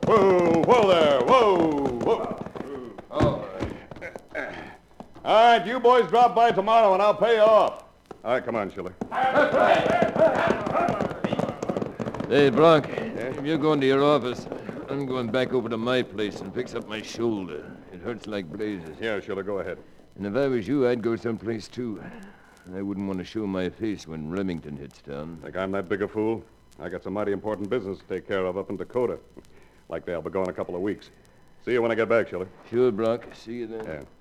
Whoa, whoa there. Whoa, whoa. Oh. All right, you boys drop by tomorrow and I'll pay you off. All right, come on, Schiller. Hey, Bronk, if you're going to your office, I'm going back over to my place and fix up my shoulder. It hurts like blazes. Yeah, Schiller, go ahead. And if I was you, I'd go someplace, too. I wouldn't want to show my face when Remington hits town. Think I'm that big a fool? I got some mighty important business to take care of up in Dakota. Likely I'll be gone a couple of weeks. See you when I get back, Schiller. Sure, Bronk. See you then. Yeah.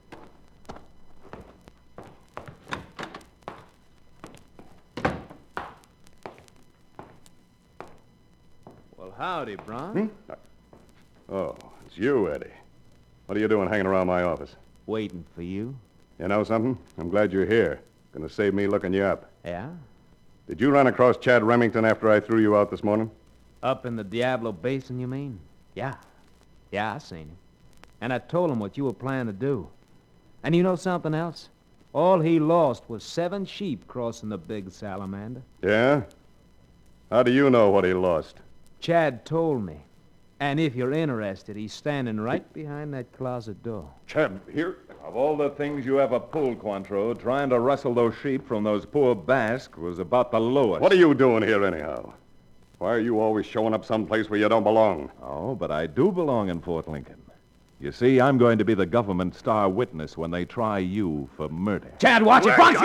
Well, howdy, Bronk. Oh, it's you, Eddie. What are you doing hanging around my office? Waiting for you. You know something? I'm glad you're here. Gonna save me looking you up. Yeah? Did you run across Chad Remington after I threw you out this morning? Up in the Diablo Basin, you mean? Yeah. Yeah, I seen him. And I told him what you were planning to do. And you know something else? All he lost was 7 sheep crossing the big salamander. Yeah? How do you know what he lost? Chad told me. And if you're interested, he's standing right behind that closet door. Chad, here? Of all the things you ever pulled, Cointreau, trying to rustle those sheep from those poor Basques was about the lowest. What are you doing here, anyhow? Why are you always showing up someplace where you don't belong? Oh, but I do belong in Fort Lincoln. You see, I'm going to be the government star witness when they try you for murder. Chad, watch it! Bronx!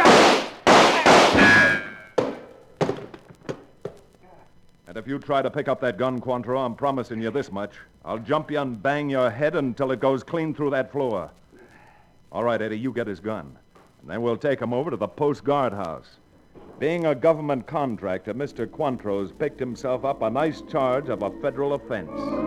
And if you try to pick up that gun, Cointreau, I'm promising you this much. I'll jump you and bang your head until it goes clean through that floor. All right, Eddie, you get his gun. And then we'll take him over to the post guardhouse. Being a government contractor, Mr. Cointreau's picked himself up a nice charge of a federal offense.